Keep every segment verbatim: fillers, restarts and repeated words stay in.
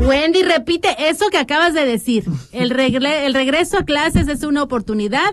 Wendy, repite eso que acabas de decir. El, regle- el regreso a clases es una oportunidad.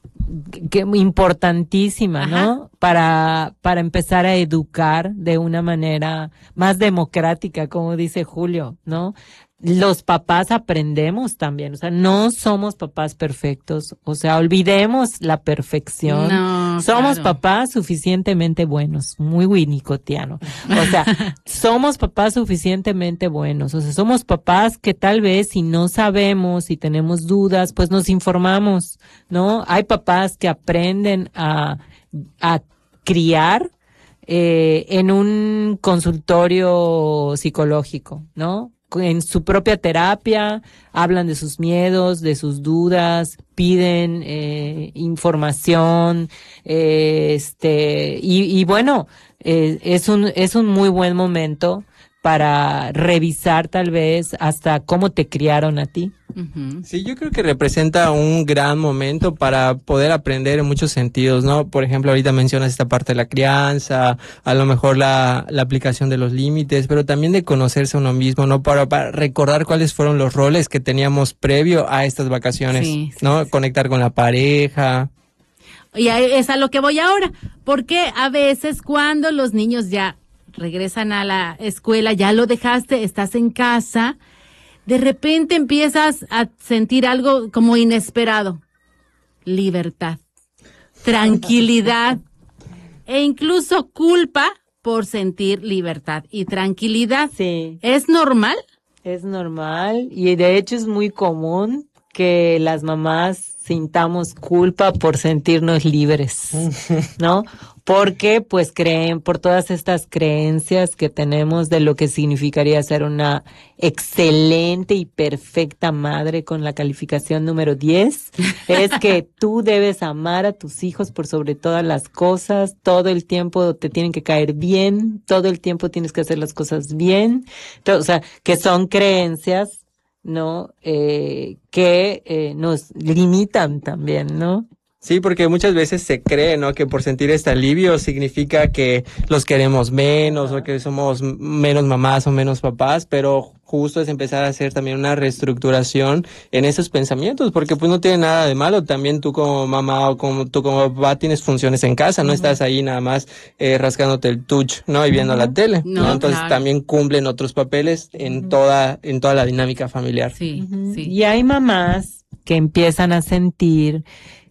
Que importantísima, Ajá. ¿no? Para, para empezar a educar de una manera más democrática, como dice Julio, ¿no? Los papás aprendemos también, o sea, no somos papás perfectos, o sea, olvidemos la perfección. No, somos claro. papás suficientemente buenos, muy winnicottiano. O sea, somos papás suficientemente buenos, o sea, somos papás que tal vez si no sabemos, si tenemos dudas, pues nos informamos, ¿no? Hay papás que aprenden a, a criar eh, en un consultorio psicológico, ¿no? En su propia terapia, hablan de sus miedos, de sus dudas, piden eh, información, eh, este, y, y bueno, eh, es un, es un muy buen momento para revisar tal vez hasta cómo te criaron a ti. Uh-huh. Sí, yo creo que representa un gran momento para poder aprender en muchos sentidos, ¿no? Por ejemplo, ahorita mencionas esta parte de la crianza, a lo mejor la, la aplicación de los límites, pero también de conocerse a uno mismo, ¿no? Para, para recordar cuáles fueron los roles que teníamos previo a estas vacaciones, Sí, sí, ¿no? sí. Conectar con la pareja. Y ahí es a lo que voy ahora, porque a veces cuando los niños ya regresan a la escuela, ya lo dejaste, estás en casa, de repente empiezas a sentir algo como inesperado. Libertad, tranquilidad e incluso culpa por sentir libertad y tranquilidad. Sí. ¿Es normal? Es normal y de hecho es muy común que las mamás sintamos culpa por sentirnos libres, ¿no? Porque pues creen, por todas estas creencias que tenemos de lo que significaría ser una excelente y perfecta madre con la calificación número diez, es que tú debes amar a tus hijos por sobre todas las cosas, todo el tiempo te tienen que caer bien, todo el tiempo tienes que hacer las cosas bien, o sea, que son creencias, ¿no? Eh, que eh, nos limitan también, ¿no? Sí, porque muchas veces se cree, ¿no? Que por sentir este alivio significa que los queremos menos, o que somos menos mamás o menos papás, pero justo es empezar a hacer también una reestructuración en esos pensamientos, porque pues no tiene nada de malo. También tú como mamá o como tú como papá tienes funciones en casa, no uh-huh. estás ahí nada más eh, rascándote el tuch, ¿no? Y viendo uh-huh. la tele, ¿no? ¿no? Entonces claro. también cumplen otros papeles en uh-huh. toda, en toda la dinámica familiar. Sí, uh-huh. sí. Y hay mamás que empiezan a sentir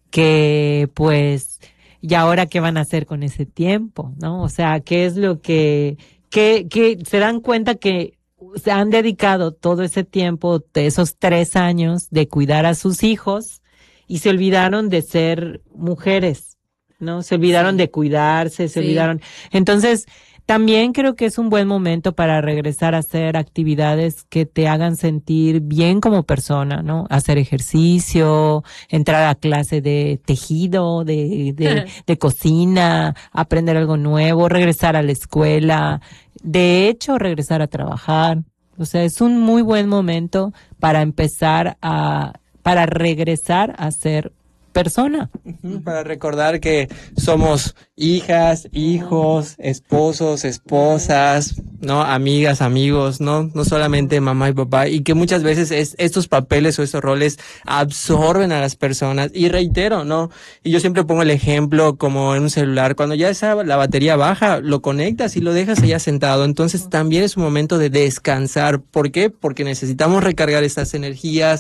que pues, ¿y ahora qué van a hacer con ese tiempo? ¿No? O sea, ¿qué es lo que, que, que se dan cuenta que se han dedicado todo ese tiempo, de esos tres años, de cuidar a sus hijos y se olvidaron de ser mujeres, ¿no? Se olvidaron sí. de cuidarse, se sí. olvidaron. Entonces, también creo que es un buen momento para regresar a hacer actividades que te hagan sentir bien como persona, ¿no? Hacer ejercicio, entrar a clase de tejido, de, de, de cocina, aprender algo nuevo, regresar a la escuela, de hecho, regresar a trabajar. O sea, es un muy buen momento para empezar a, para regresar a ser persona. Uh-huh, para recordar que somos hijas, hijos, esposos, esposas, ¿no? Amigas, amigos, ¿no? No solamente mamá y papá, y que muchas veces es, estos papeles o estos roles absorben a las personas, y reitero, ¿no? Y yo siempre pongo el ejemplo como en un celular, cuando ya esa, la batería baja, lo conectas y lo dejas allá sentado, entonces también es un momento de descansar. ¿Por qué? Porque necesitamos recargar estas energías,